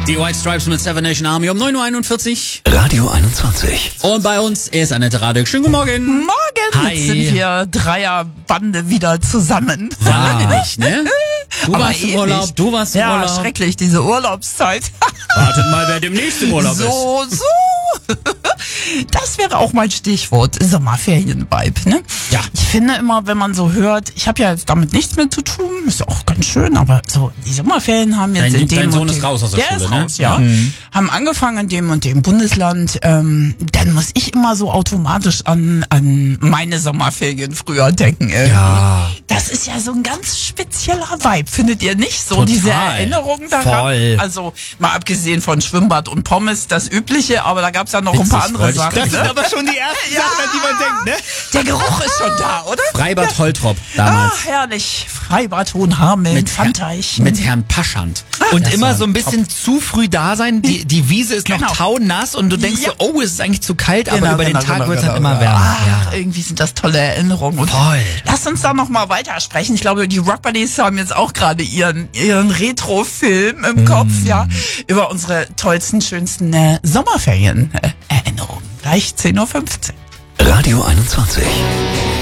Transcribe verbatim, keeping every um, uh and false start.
Die White Stripes mit Seven Nation Army um neun Uhr einundvierzig. Radio einundzwanzig. Und bei uns ist Annette Radek. Schönen guten Morgen. Morgen. Hi. Jetzt sind wir Dreierbande wieder zusammen. War nicht, ne? Du Aber warst im ähnlich. Urlaub, du warst im Ja, Urlaub. schrecklich, diese Urlaubszeit. Wartet mal, wer demnächst im Urlaub ist. So, so. Das wäre auch mein Stichwort, Sommerferien-Vibe, ne? Ja. Ich finde immer, wenn man so hört, ich habe ja jetzt damit nichts mehr zu tun, ist auch ganz schön, aber so, die Sommerferien haben jetzt Dein- in dem dein Sohn und ist dem, raus aus der der Schule, ist ne? raus, ja. Mhm. Haben angefangen in dem und dem Bundesland, ähm, dann muss ich immer so automatisch an, an meine Sommerferien früher denken. Irgendwie. Ja. Das ist ja so ein ganz spezieller Vibe, findet ihr nicht? So Total. diese Erinnerungen daran. Voll. Also mal abgesehen von Schwimmbad und Pommes, das Übliche, aber da gab's ja noch ein Witzig, paar andere wollte ich Sachen. grad Ne? sagen. aber schon die ersten Ja. Sachen, an die man denkt, ne? Der Geruch ist schon da, oder? Freibad Holtrop damals. Ah, herrlich. Freibad Hohenhameln, mit, Pfandteich. Herr, mit Herrn Paschand. Und Das immer war so ein bisschen zu früh da sein. Die, die Wiese ist Genau. noch taunass und du denkst Ja. so, oh, es ist eigentlich zu kalt, aber Genau, über genau, den Tag genau, wird es genau, dann immer genau. wärmer. Ach, Ja. irgendwie sind das tolle Erinnerungen. Und Voll. Lass uns da noch mal weitersprechen. Ich glaube, die Rock Buddies haben jetzt auch gerade ihren, ihren Retro-Film im Kopf, ja, über unsere tollsten, schönsten äh, Sommerferien-Erinnerungen. Gleich zehn Uhr fünfzehn. Radio einundzwanzig.